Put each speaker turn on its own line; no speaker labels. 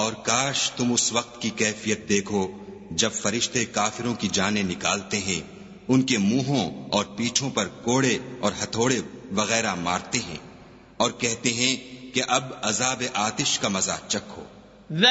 और काश तुम उस वक्त की कैफियत देखो जब फरिश्ते काफिरों की जानें निकालते हैं, उनके मुंहों और पीठों पर कोड़े और हथौड़े वगैरह मारते हैं और कहते हैं कि अब अजाब आतिश का मजा चखो।